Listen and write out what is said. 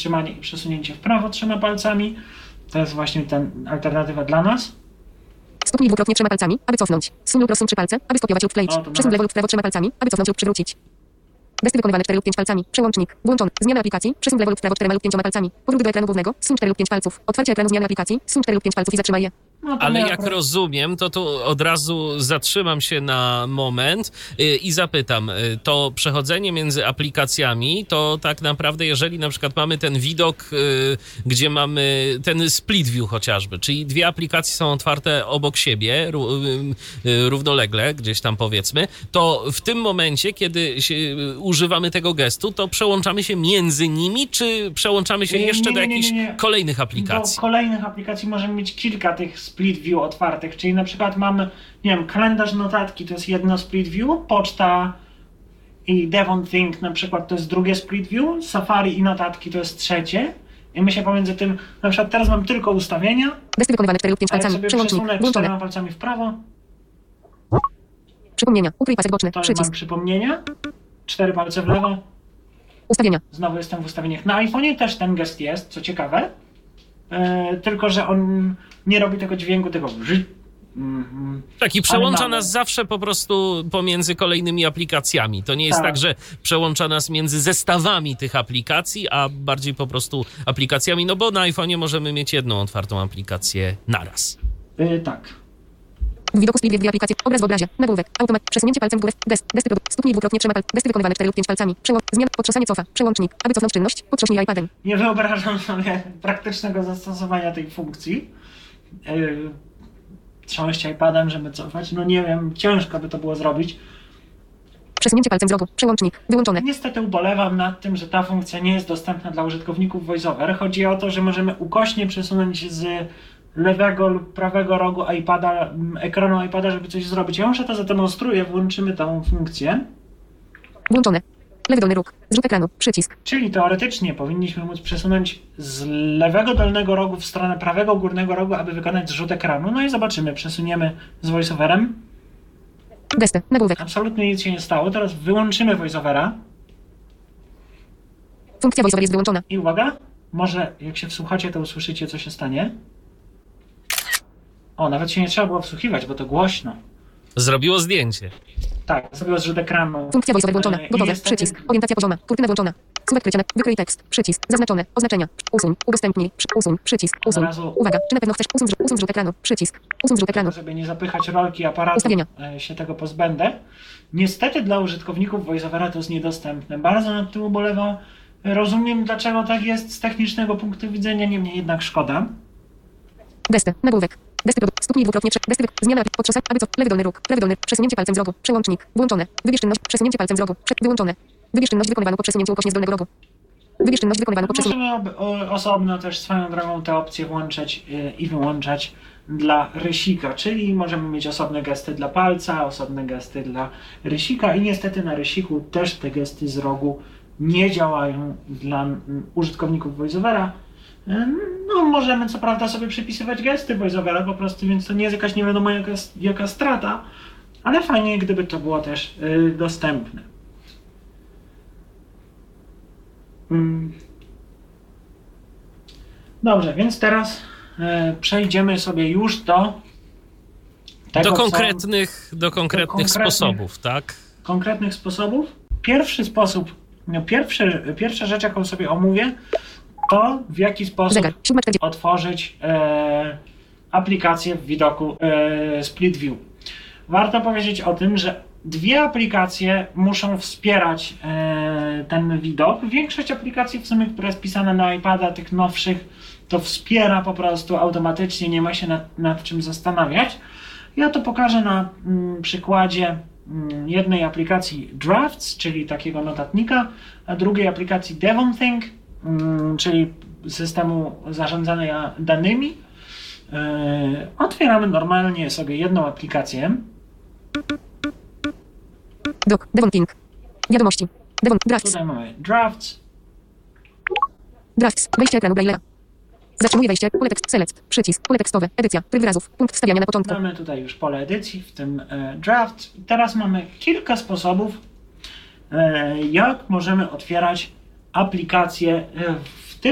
zatrzymanie i przesunięcie w prawo 3 palcami. To jest właśnie ta alternatywa dla nas. Stuknij dwukrotnie 3 palcami, aby cofnąć. Zsuń lub rozsuń 3 palce, aby skopiować lub wkleić. Przesuń w lewo lub w prawo 3 palcami, aby cofnąć lub przywrócić. Gesty wykonywane 4 lub 5 palcami. Przełącznik. Włączony. Zmiana aplikacji. Przesuń w lewo lub w prawo 4 lub 5 palcami. Powrót do ekranu głównego. Zsuń 4 lub 5 palców. Otwarcie ekranu zmiany aplikacji. Zsuń 4 lub 5 palców i zatrzymaj je. Ale jak rozumiem, to tu od razu zatrzymam się na moment i zapytam, to przechodzenie między aplikacjami, to tak naprawdę, jeżeli na przykład mamy ten widok, gdzie mamy ten split view chociażby, czyli 2 aplikacje są otwarte obok siebie, równolegle, gdzieś tam powiedzmy, to w tym momencie, kiedy używamy tego gestu, to przełączamy się między nimi, czy przełączamy się jeszcze do jakichś kolejnych aplikacji? Do kolejnych aplikacji możemy mieć kilka tych split view otwartych, czyli na przykład mamy, nie wiem, kalendarz, notatki to jest jedno split view, poczta i Devon Think na przykład to jest drugie split view, Safari i notatki to jest trzecie i my się pomiędzy tym, na przykład teraz mam tylko ustawienia, gesty wykonywane 4 lub 5 a jak palcami. sobie Przełącznik. przesunę Włączone. 4 palcami w prawo, Przypomnienia. Ukryj pasek boczny. to mam Przycisk. przypomnienia, 4 palce w lewo, Ustawienia. znowu jestem w ustawieniach. Na iPhone'ie też ten gest jest, co ciekawe, tylko że on nie robi tego dźwięku, tego Tak, i przełącza mamy. nas zawsze po prostu pomiędzy kolejnymi aplikacjami. To nie jest tak, że przełącza nas między zestawami tych aplikacji, a bardziej po prostu aplikacjami, no bo na iPhone'ie możemy mieć jedną otwartą aplikację naraz. Tak. W widoku split view 2 aplikacje. Obraz w obrazie. Nagłówek. Automat. Przesunięcie palcem w górę. Gesty produkt. Stuknij dwukrotnie 3 palce. Gesty wykonywane 4 lub 5 palcami. Zmiana. Potrząsanie cofa. Przełącznik. Aby cofnąć czynność, potrząśnij iPadem. Nie wyobrażam sobie praktycznego zastosowania tej funkcji. Trząść iPadem, żeby cofać. No nie wiem, ciężko by to było zrobić. Przesunięcie palcem z rogu. Przełącznik. Wyłączone. Niestety ubolewam nad tym, że ta funkcja nie jest dostępna dla użytkowników VoiceOver. Chodzi o to, że możemy ukośnie przesunąć z lewego lub prawego rogu iPada, ekranu iPada, żeby coś zrobić. Ja może to zademonstruję, włączymy tą funkcję. Włączone. Lewy dolny róg. Zrzut ekranu. Przycisk. Czyli teoretycznie powinniśmy móc przesunąć z lewego dolnego rogu w stronę prawego górnego rogu, aby wykonać zrzut ekranu. No i zobaczymy, przesuniemy z VoiceOverem. Gesty. Nagłówek. Absolutnie nic się nie stało. Teraz wyłączymy VoiceOvera. Funkcja VoiceOver jest wyłączona. I uwaga, może jak się wsłuchacie, to usłyszycie, co się stanie. O, nawet się nie trzeba było wsłuchiwać, bo to głośno. Zrobiło zdjęcie. Tak, zrobiło zrzut ekranu. Funkcja VoiceOver włączona. Gotowe. niestety- Przycisk. Orientacja pozioma. Kurtyna włączona. Słówek kryciane. Wykryj tekst. Przycisk. Zaznaczone. Oznaczenia. Usuń. Udostępnij. Usuń. Przycisk. Usuń. Razu- Uwaga. Czy na pewno chcesz usuń zrzut ekranu? Przycisk. Usuń zrzut ekranu. Żeby nie zapychać rolki aparatu, Ustawienia. się tego pozbędę. Niestety dla użytkowników VoiceOvera to jest niedostępne. Bardzo nad tym ubolewam. Rozumiem, dlaczego tak jest z technicznego punktu widzenia, niemniej jednak szkoda. Gesty. Nagłówek. Gesty produkt. Stuknij dwukrotnie 3. Gesty. Zmiana potrząsać. Aby co? Lewy dolny róg. Prawy dolny. Przesunięcie palcem z rogu. Przełącznik. Włączone. Wybierz czynność. Przesunięcie palcem z rogu. Wyłączone. Wybierz czynność wykonywaną po przesunięciu ukośnie z dolnego rogu. Wybierz czynność wykonywaną po przesunięciu. Możemy osobno też swoją drogą te opcje włączać i wyłączać dla rysika, czyli możemy mieć osobne gesty dla palca, osobne gesty dla rysika i niestety na rysiku też te gesty z rogu nie działają dla użytkowników VoiceOvera. No możemy co prawda sobie przypisywać gesty VoiceOvera po prostu, więc to nie jest jakaś nie wiadomo jaka strata, ale fajnie gdyby to było też dostępne. Dobrze, więc teraz przejdziemy sobie już do tego, Do konkretnych sposobów, tak? Konkretnych sposobów. Pierwszy sposób, pierwsza rzecz, jaką sobie omówię, to w jaki sposób Zegar. 7:40. otworzyć aplikację w widoku Split View. Warto powiedzieć o tym, że 2 aplikacje muszą wspierać ten widok. Większość aplikacji w sumie, która jest pisana na iPada, tych nowszych, to wspiera po prostu automatycznie, nie ma się nad czym zastanawiać. Ja to pokażę na przykładzie jednej aplikacji Drafts, czyli takiego notatnika, a drugiej aplikacji Devon Think, czyli systemu zarządzania danymi. Otwieramy normalnie sobie jedną aplikację. Doc. Devon Think. Wiadomości. Devon. Drafts. Tutaj mamy Drafts. Drafts. Wejście ekranu Braille'a. Zatrzymuje wejście. Pole tekst. Select. Przycisk. Pole tekstowe. Edycja. Tryb wyrazów. Punkt wstawiania na początku. Mamy tutaj już pole edycji, w tym Draft. I teraz mamy kilka sposobów, jak możemy otwierać aplikacje w